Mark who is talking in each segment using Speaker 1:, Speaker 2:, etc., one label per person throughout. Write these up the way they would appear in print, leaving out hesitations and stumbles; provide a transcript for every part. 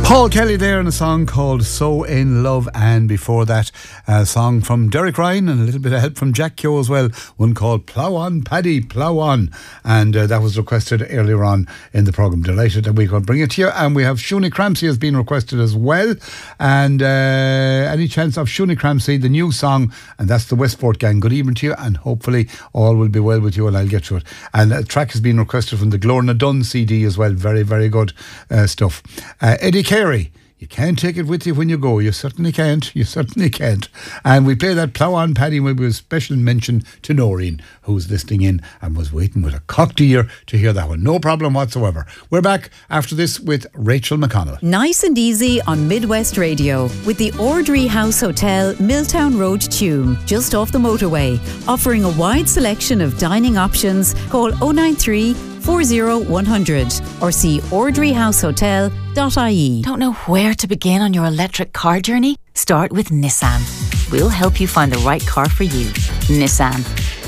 Speaker 1: Paul Kelly there in a song called So In Love, and before that a song from Derek Ryan and a little bit of help from Jack Keogh as well, one called Plough On Paddy Plough On, and that was requested earlier on in the programme. Delighted that we could bring it to you. And we have Shuni Cramsey has been requested as well, and any chance of Shuni Cramsey, the new song, and that's the Westport Gang. Good evening to you, and hopefully all will be well with you, and I'll get to it. And a track has been requested from the Glorna Dunn CD as well, very very good stuff. Eddie Carey, you can't take it with you when you go. You certainly can't. You certainly can't. And we play that Plough On Paddy with a special mention to Noreen, who's listening in and was waiting with a cocked ear to hear that one. No problem whatsoever. We're back after this with Rachel McConnell.
Speaker 2: Nice and easy on Midwest Radio with the Ordry House Hotel, Milltown Road, Tuam, just off the motorway. Offering a wide selection of dining options. Call 093 40100 or see ordryhousehotel.ie.
Speaker 3: Don't know where to begin on your electric car journey? Start with Nissan. We'll help you find the right car for you. Nissan.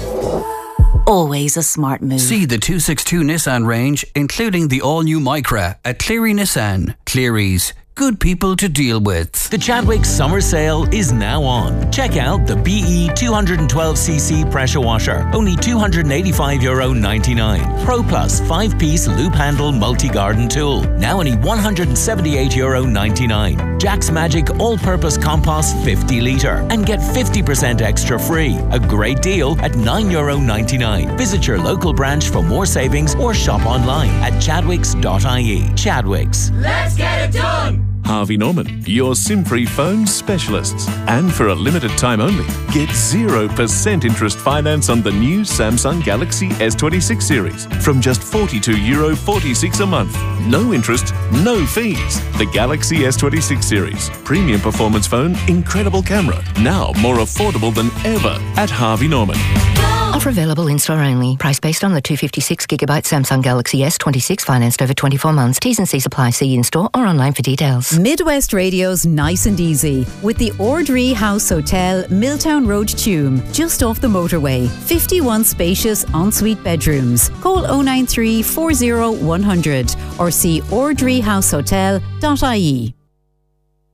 Speaker 3: Always a smart move.
Speaker 4: See the 262 Nissan range, including the all-new Micra at Cleary Nissan. Cleary's. Good people to deal with.
Speaker 5: The Chadwick Summer Sale is now on. Check out the BE 212cc pressure washer, only €285.99. Pro Plus 5-piece loop handle multi-garden tool, now only €178.99. Jack's Magic all-purpose compost 50 litre, and get 50% extra free. A great deal at €9.99. Visit your local branch for more savings or shop online at chadwicks.ie. Chadwicks.
Speaker 6: Let's get it done!
Speaker 7: Harvey Norman, your SIM-free phone specialists. And for a limited time only, get 0% interest finance on the new Samsung Galaxy S26 series from just €42.46 a month. No interest, no fees. The Galaxy S26 series. Premium performance phone, incredible camera. Now more affordable than ever at Harvey Norman.
Speaker 8: Offer available in-store only. Price based on the 256GB Samsung Galaxy S26 financed over 24 months. T's and C's apply. See in-store or online for details.
Speaker 2: Midwest Radio's Nice and Easy with the Ordry House Hotel, Milltown Road, Tuam, just off the motorway. 51 spacious ensuite bedrooms. Call 093 40100 or see ordryhousehotel.ie.